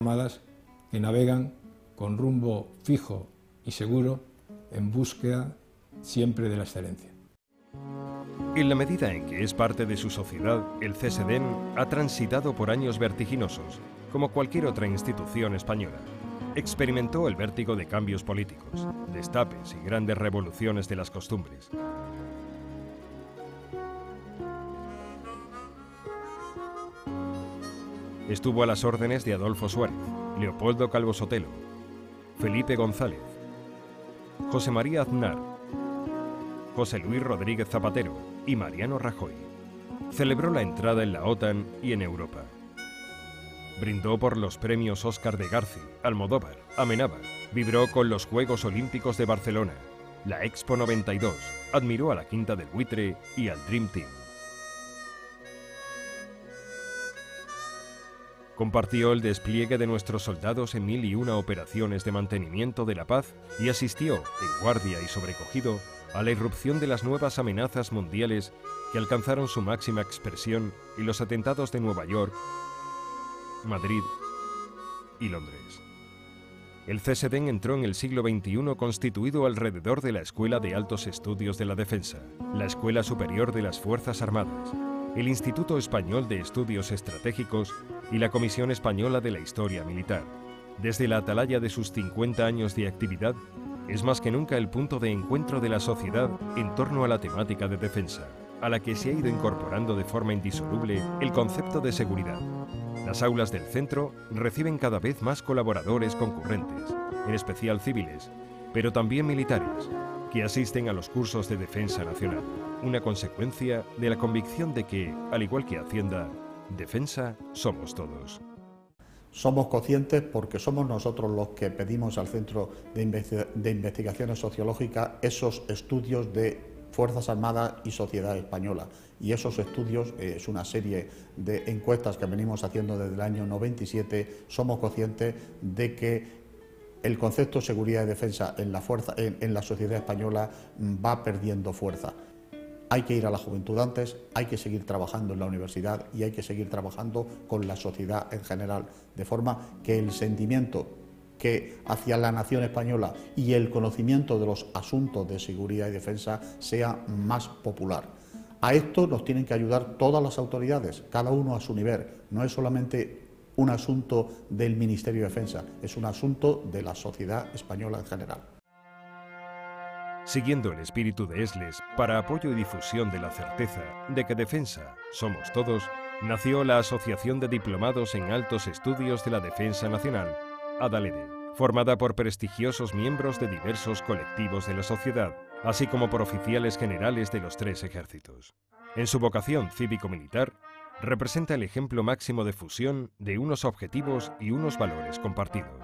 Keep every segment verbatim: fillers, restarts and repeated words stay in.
Armadas que navegan con rumbo fijo y seguro en búsqueda siempre de la excelencia. En la medida en que es parte de su sociedad, el C S D E N ha transitado por años vertiginosos, como cualquier otra institución española. Experimentó el vértigo de cambios políticos, destapes y grandes revoluciones de las costumbres. Estuvo a las órdenes de Adolfo Suárez, Leopoldo Calvo Sotelo, Felipe González, José María Aznar, José Luis Rodríguez Zapatero y Mariano Rajoy. Celebró la entrada en la OTAN y en Europa. Brindó por los premios Óscar de Garci, Almodóvar, Amenábar. Vibró con los Juegos Olímpicos de Barcelona, la Expo noventa y dos. Admiró a la Quinta del Buitre y al Dream Team. Compartió el despliegue de nuestros soldados en mil y una operaciones de mantenimiento de la paz y asistió, en guardia y sobrecogido, a la irrupción de las nuevas amenazas mundiales que alcanzaron su máxima expresión en los atentados de Nueva York, Madrid y Londres. El C S D E N entró en el siglo veintiuno constituido alrededor de la Escuela de Altos Estudios de la Defensa, la Escuela Superior de las Fuerzas Armadas, el Instituto Español de Estudios Estratégicos y la Comisión Española de la Historia Militar. Desde la atalaya de sus cincuenta años de actividad, es más que nunca el punto de encuentro de la sociedad en torno a la temática de defensa, a la que se ha ido incorporando de forma indisoluble el concepto de seguridad. Las aulas del centro reciben cada vez más colaboradores concurrentes, en especial civiles, pero también militares, que asisten a los cursos de defensa nacional, una consecuencia de la convicción de que, al igual que Hacienda, defensa somos todos. Somos conscientes porque somos nosotros los que pedimos al Centro de, Investi- de Investigaciones Sociológicas esos estudios de Fuerzas Armadas y Sociedad Española. Y esos estudios, eh, es una serie de encuestas que venimos haciendo desde el año noventa y siete, somos conscientes de que el concepto de seguridad y defensa en la, fuerza, en, en la sociedad española va perdiendo fuerza. Hay que ir a la juventud antes, hay que seguir trabajando en la universidad y hay que seguir trabajando con la sociedad en general, de forma que el sentimiento que hacia la nación española y el conocimiento de los asuntos de seguridad y defensa sea más popular. A esto nos tienen que ayudar todas las autoridades, cada uno a su nivel. No es solamente un asunto del Ministerio de Defensa, es un asunto de la sociedad española en general. Siguiendo el espíritu de Esles para apoyo y difusión de la certeza de que defensa somos todos, nació la Asociación de Diplomados en Altos Estudios de la Defensa Nacional, ADALEDE, formada por prestigiosos miembros de diversos colectivos de la sociedad, así como por oficiales generales de los tres ejércitos. En su vocación cívico-militar, representa el ejemplo máximo de fusión de unos objetivos y unos valores compartidos.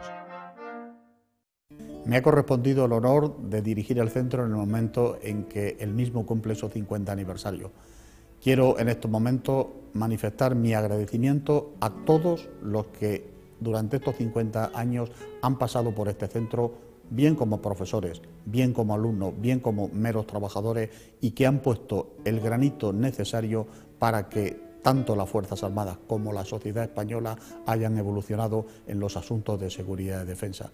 Me ha correspondido el honor de dirigir el centro en el momento en que el mismo cumple su cincuenta aniversario. Quiero en estos momentos manifestar mi agradecimiento a todos los que durante estos cincuenta años han pasado por este centro, bien como profesores, bien como alumnos, bien como meros trabajadores, y que han puesto el granito necesario para que tanto las Fuerzas Armadas como la sociedad española hayan evolucionado en los asuntos de seguridad y defensa.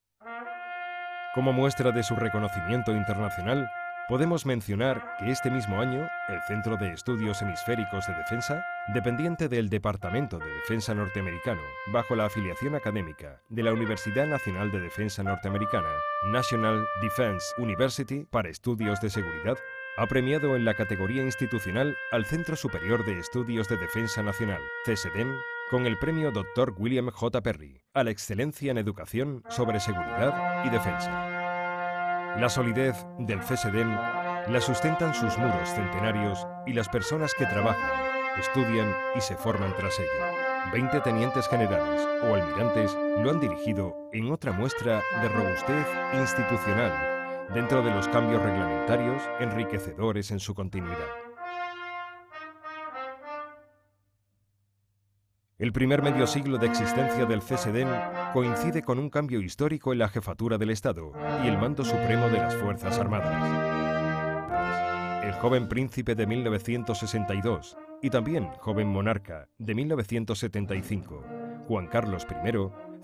Como muestra de su reconocimiento internacional, podemos mencionar que este mismo año, el Centro de Estudios Hemisféricos de Defensa, dependiente del Departamento de Defensa norteamericano, bajo la afiliación académica de la Universidad Nacional de Defensa Norteamericana, National Defense University para Estudios de Seguridad, ha premiado en la categoría institucional al Centro Superior de Estudios de Defensa Nacional, C S D E N, con el premio doctor William J. Perry, a la excelencia en educación sobre seguridad y defensa. La solidez del C S D E N la sustentan sus muros centenarios y las personas que trabajan, estudian y se forman tras ello. Veinte tenientes generales o almirantes lo han dirigido en otra muestra de robustez institucional dentro de los cambios reglamentarios enriquecedores en su continuidad. El primer medio siglo de existencia del C S D E N coincide con un cambio histórico en la jefatura del Estado y el mando supremo de las Fuerzas Armadas. El joven príncipe de mil novecientos sesenta y dos y también joven monarca de mil novecientos setenta y cinco, Juan Carlos primero,